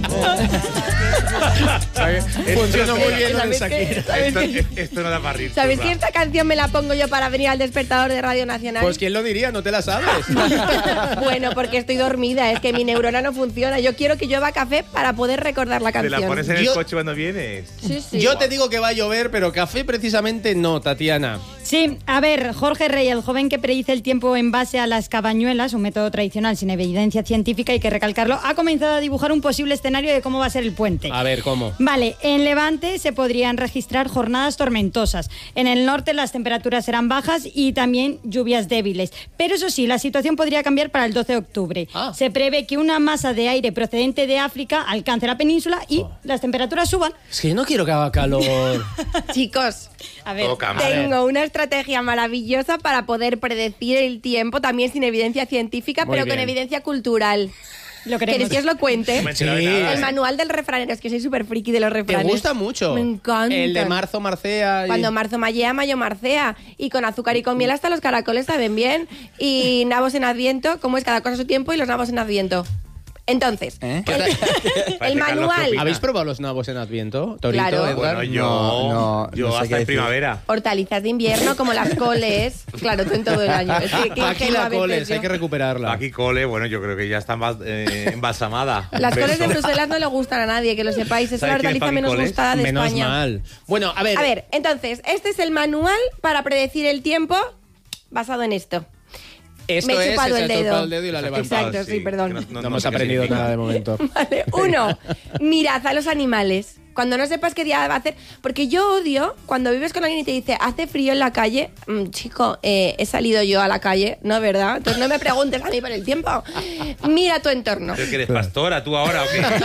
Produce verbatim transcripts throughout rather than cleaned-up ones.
Funcionó muy bien lo de ¿Sabes qué? Shakira. ¿Sabes Esto, qué? esto no da para reír. ¿Sabes que esta canción me la pongo yo para venir al despertador de Radio Nacional? Pues quién lo diría, no te la sabes. Bueno, porque estoy dormida, es que mi neurona no funciona. Yo quiero que llueva café para poder recordar la ¿Te canción. la pones en el Yo- coche cuando vienes? Sí, sí. Yo te digo que va a llover, pero café precisamente no, Tatiana. Sí, a ver, Jorge Rey, el joven que predice el tiempo en base a las cabañuelas, un método tradicional sin evidencia científica, hay que recalcarlo, ha comenzado a dibujar un posible escenario de cómo va a ser el puente. A ver, ¿cómo? Vale, en Levante se podrían registrar jornadas tormentosas. En el norte las temperaturas serán bajas y también lluvias débiles. Pero eso sí, la situación podría cambiar para el doce de octubre. Ah. Se prevé que una masa de aire procedente de África alcance la península y Oh. las temperaturas suban. Es que yo no quiero que haga calor. Chicos, A ver, Toca, tengo una estrategia maravillosa para poder predecir el tiempo, también sin evidencia científica, Muy pero con bien. evidencia cultural. lo queremos. ¿Queréis que os lo cuente? No me he enterado de Sí. nada, El ¿eh? manual del refranero, es que soy súper friki de los ¿Te refranes. gusta mucho? Me encanta. El de marzo, marcea. y- Cuando marzo mallea, mayo marcea. Y con azúcar y con miel hasta los caracoles saben bien. Y nabos en adviento, como es cada cosa a su tiempo, y los nabos en adviento. Entonces, ¿Eh? ¿Qué tal? el Parece Carlos manual, Opina. ¿Habéis probado los nabos en Adviento? Torito, Claro. Edgar. Bueno, yo, No, no, yo no sé hasta qué en decir. primavera. hortalizas de invierno como las coles. Claro, tú en todo el año. Es que, qué Aquí ingenua la a veces coles, yo. hay que recuperarla. Aquí cole, bueno, yo creo que ya está más, eh, embalsamada. Las Un coles de beso. Bruselas no le gustan a nadie, que lo sepáis. Es la ¿Sabes quién es hortaliza Paqui menos Coles? gustada de Menos España. mal. Bueno, a ver. A ver, entonces, este es el manual para predecir el tiempo basado en esto. Esto me he es, chupado se el ha chupado dedo. el dedo y la ha levantado. Exacto, sí, perdón. que No, hemos sé qué aprendido significa. nada de momento. Vale, uno, mirad a los animales. Cuando no sepas qué día va a hacer. Porque yo odio cuando vives con alguien y te dice, hace frío en la calle. Mm, chico, eh, he salido yo a la calle, ¿no, verdad? Entonces no me preguntes a mí por el tiempo. Mira tu entorno. ¿Pero que eres pastora tú ahora o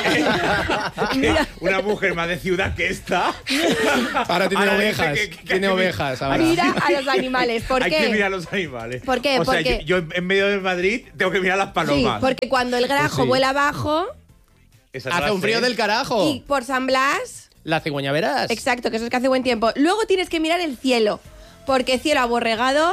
qué? Mira. Una mujer más de ciudad que esta. Ahora tiene Ahora dice ovejas. que- que- que- tiene que- ovejas ahora. Mira a los animales. ¿Por Hay qué? que mirar a los animales. ¿Por qué? O sea, Porque- yo, yo en medio de Madrid tengo que mirar a las Sí, palomas. porque cuando el grajo Pues sí. vuela abajo Esa no Hace la un frío sé. del carajo. y por San Blas. La cigüeña verás. Exacto, que eso es que hace buen tiempo. Luego tienes que mirar el cielo. Porque cielo aborregado,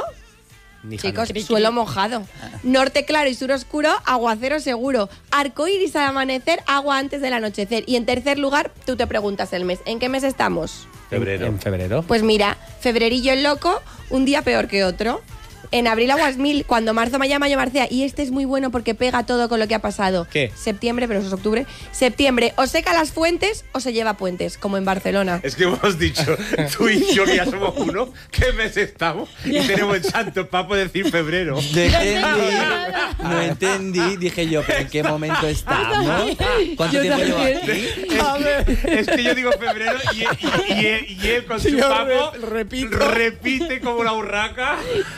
Ni chicos, jamás. suelo mojado. Norte claro y sur oscuro, aguacero seguro. Arco iris al amanecer, agua antes del anochecer. Y en tercer lugar, tú te preguntas el mes. ¿En qué mes estamos? Febrero. En febrero. Pues mira, febrerillo el loco, un día peor que otro. En abril aguas mil, cuando marzo maya, mayo marcea. Y este es muy bueno porque pega todo con lo que ha pasado. ¿Qué? Septiembre, pero eso es octubre. Septiembre, o seca las fuentes o se lleva puentes, como en Barcelona. Es que hemos dicho, tú y yo, que ya somos uno, ¿qué mes estamos? Y tenemos el santo papo de decir febrero. No entendí, no entendí, dije yo, ¿pero en qué momento estamos? ¿Cuánto Yo tiempo llevo también. aquí? Es que yo digo febrero y, y- y él, y él con su Yo papo re- repito. repite como la urraca.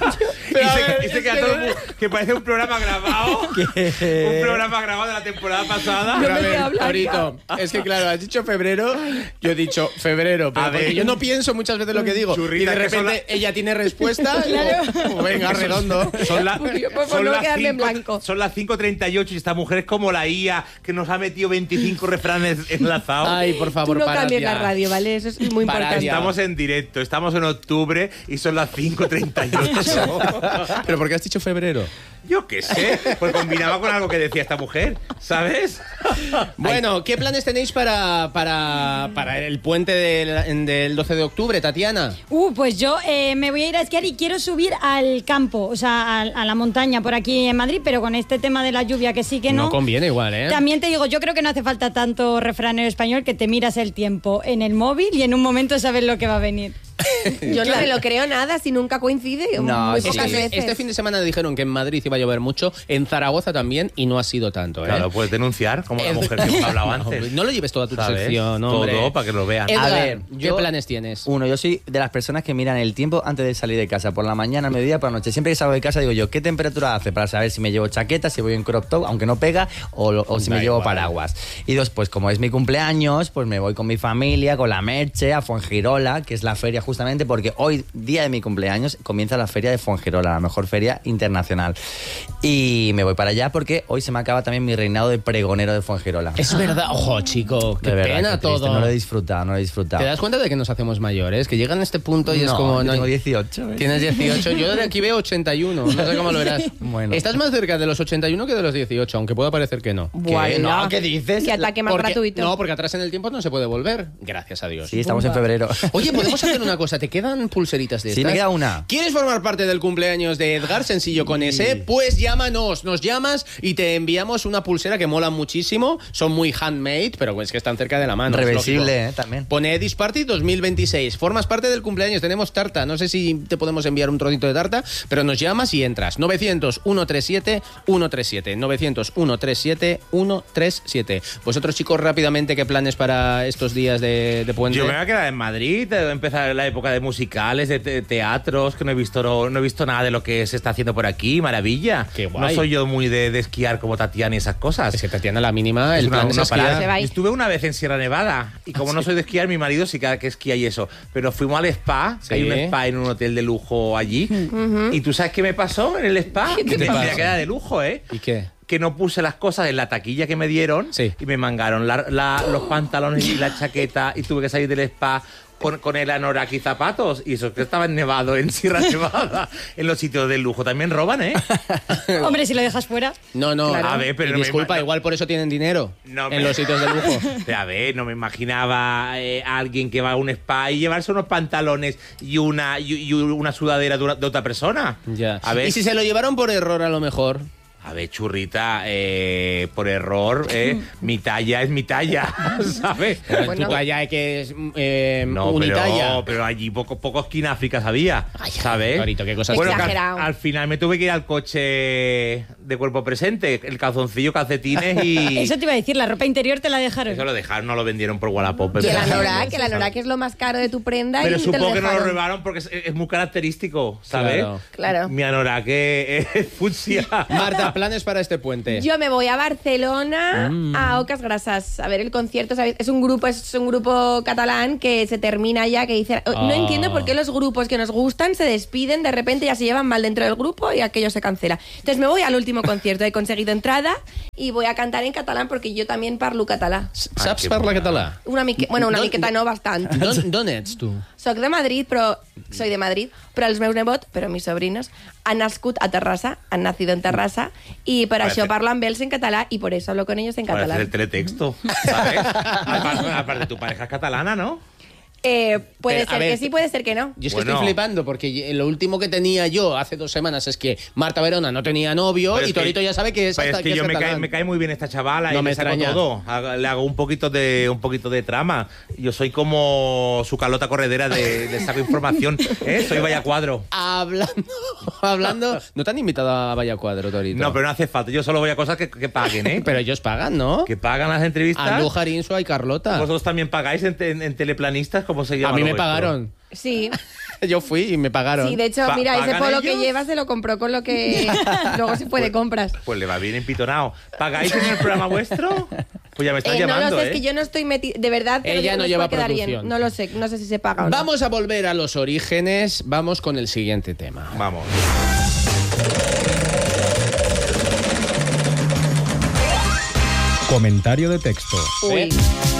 Y Pero a se, ver, y se es queda que- todo mu- que parece un programa grabado. Un programa grabado de la temporada pasada. Pero a me ver, queda blanca. Torito, es que claro, has dicho febrero, yo he dicho febrero, pero A ver. porque yo no pienso muchas veces lo que digo. Churrita, y de que son repente la- ella tiene respuesta. y digo, oh, venga, redondo. Son, la- Uy, por son no las quedarme en cinco- blanco. son las cinco treinta y ocho y esta mujer es como la I A que nos ha metido veinticinco refranes enlazados. Ay, por Tú favor, no parad cambies ya. la radio, ¿vale? Eso es muy Parad importante. ya. Estamos en directo, estamos en octubre y son las cinco treinta y ocho. Pero ¿por qué has dicho febrero? Yo qué sé, pues combinaba con algo que decía esta mujer, ¿sabes? Bueno, ¿qué planes tenéis para, para, para el puente del, del doce de octubre, Tatiana? Uh, pues yo eh, me voy a ir a esquiar y quiero subir al campo, o sea, a, a la montaña por aquí en Madrid, pero con este tema de la lluvia que sí que no. No conviene igual, ¿eh? También te digo, yo creo que no hace falta tanto refranero español que te miras el tiempo en el móvil y en un momento sabes lo que va a venir. Yo no me lo creo nada si nunca coincide. No, muy sí. pocas Este, veces. este fin de semana dijeron que en Madrid iba a llover mucho, en Zaragoza también, y no ha sido tanto, ¿eh? Claro, puedes denunciar, como la Es- mujer que hemos hablado No, antes. no lo lleves toda tu ¿Sabes? sección, hombre. Todo para que lo vean. Edgar, A ver, ¿qué yo- planes tienes? Uno, yo soy de las personas que miran el tiempo antes de salir de casa, por la mañana, al mediodía, por la noche. Siempre que salgo de casa digo yo, ¿qué temperatura hace? Para saber si me llevo chaqueta, si voy en crop top, aunque no pega, o, lo- o si Da me llevo igual. paraguas. Y dos, pues como es mi cumpleaños, pues me voy con mi familia, con la Merche, a Fuengirola, que es la feria justamente precisamente porque hoy, día de mi cumpleaños, comienza la feria de Fuengirola, la mejor feria internacional. Y me voy para allá porque hoy se me acaba también mi reinado de pregonero de Fuengirola. Es verdad. Ojo, chico, qué De verdad, pena qué triste, todo. No lo he disfrutado, no lo he disfrutado. ¿Te das cuenta de que nos hacemos mayores? Que llegan a este punto y no, es como... yo no, tengo dieciocho. ¿eh? Tienes dieciocho. Yo de aquí veo ochenta y uno. No sé cómo lo verás. Bueno. Estás más cerca de los ochenta y uno que de los dieciocho, aunque pueda parecer que no. Buah, ¿Qué? no. No, ¿qué dices? Qué ataque más Porque- gratuito. No, porque atrás en el tiempo no se puede volver. Gracias a Dios. Sí, estamos en febrero. Oye, podemos hacer una cosa. ¿Te quedan pulseritas de Sí, estas? me queda una. ¿Quieres formar parte del cumpleaños de Edgar, sencillo con ese? Pues llámanos, nos llamas y te enviamos una pulsera que mola muchísimo. Son muy handmade, pero es que están cerca de la mano. es Reversible, lógico. ¿eh? También. Pone Edis Party dos mil veintiséis. Formas parte del cumpleaños. Tenemos tarta. No sé si te podemos enviar un trocito de tarta, pero nos llamas y entras. novecientos, ciento treinta y siete, ciento treinta y siete. novecientos, ciento treinta y siete, ciento treinta y siete. Vosotros, chicos, rápidamente, ¿qué planes para estos días de, de puente? Yo me voy a quedar en Madrid, eh, empezar la época de musicales, de te- teatros, que no he visto no, no he visto nada de lo que se está haciendo por aquí, maravilla. Qué guay. No soy yo muy de, de esquiar como Tatiana y esas cosas. Es que Tatiana, la mínima, Es el una- plan es una esquiar. parada. Se va. Yo estuve una vez en Sierra Nevada y como no soy de esquiar, mi marido sí que, que esquía y eso. Pero fuimos al spa, que Sí. hay un spa en un hotel de lujo allí. ¿Y tú sabes qué me pasó en el spa? ¿Qué te Que me pasó? tenía que dar de lujo, ¿eh? ¿Y qué? Que no puse las cosas en la taquilla que me dieron Sí. y me mangaron la- la- los pantalones y la chaqueta y tuve que salir del spa con, con el anorak y zapatos. Y eso que estaba nevado en Sierra Nevada. En los sitios de lujo también roban, ¿eh? Hombre, si lo dejas fuera. No, no. Claro. A ver, pero Y no me disculpa, ima- igual por eso tienen dinero No en me- los sitios de lujo. A ver, no me imaginaba eh, a alguien que va a un spa y llevarse unos pantalones y una, y, y una sudadera de, una- de otra persona. Ya. A ver, Y si se lo llevaron por error, a lo mejor. a ver, churrita, eh, por error, eh, mi talla es mi talla, ¿sabes? Pero Bueno. tu talla es que es eh, No, unitalla. pero, pero allí poco, poco esquina África había, Ay, ¿sabes? Clarito, qué cosas. Bueno, que al, Exagerado. al final me tuve que ir al coche de cuerpo presente, el calzoncillo, calcetines y... Eso te iba a decir, la ropa interior te la dejaron. Eso lo dejaron, no lo vendieron por Wallapop. Y el pero- anorak, el anorak es lo más caro de tu prenda Pero y te lo supongo que no lo dejaron. robaron porque es, es muy característico, ¿sabes? Claro. Claro. Mi anorak es, es fucsia. Marta, planes para este puente. Yo me voy a Barcelona Mm. a Ocas Grasas a ver el concierto, ¿sabes? Es un grupo, es un grupo catalán que se termina ya, que dice, no Ah. entiendo por qué los grupos que nos gustan se despiden, de repente ya se llevan mal dentro del grupo y aquello se cancela. Entonces me voy al último concierto, he conseguido entrada y voy a cantar en catalán porque yo también parlo català. Saps qué parlar bona. català? Una mique, bueno, una No- miqueta no, bastant. D'on d'on ets, tu? Soc de Madrid, però soy de Madrid, però els meus nebots, però mis sobrinos, han nascut a Terrassa, han nacido en Terrassa, y per Parece- això parlo amb ells en català y por eso hablo con ellos en Para hacer catalán. el teletexto, ¿sabes? aparte, aparte, tu pareja es catalana, ¿no? Eh, puede Pero, a ser ver, que sí, puede ser que no. Yo es que Bueno. estoy flipando porque lo último que tenía yo hace dos semanas es que Marta Verona no tenía novio Pero y es que- Torito ya sabe que es Pues hasta es que que yo es me cae, catalán. me cae muy bien esta chavala No y me le saco extraña. todo. Haga- Le hago un poquito de un poquito de trama. Yo soy como su calota corredera de, de saco información. ¿eh? Soy vaya cuadro. Hablando, hablando... ¿No te han invitado a Vaya Cuadro, Torito? No, pero no hace falta. Yo solo voy a cosas que, que paguen, ¿eh? Pero ellos pagan, ¿no? Que pagan las entrevistas. Andújar, Insua y Carlota. Vosotros también pagáis en, en- en teleplanistas, ¿cómo se llama? A mí lo me vuestro? pagaron. Sí, Yo fui y me pagaron. sí, de hecho, Pa- mira, ese ¿pagan polo que ellos? lleva se lo compró con lo que luego se fue de compras. Pues le va bien empitonado. ¿Pagáis en el programa vuestro? Pues ya me estás Eh, no llamando, lo sé, ¿eh? es que yo no estoy metida, de verdad, te lo Ella digo, no os lleva puede quedar bien. producción. No lo sé, no sé si se paga o no. Vamos a volver a los orígenes. Vamos con el siguiente tema. Vamos. Comentario de texto. Uy. ¿Eh?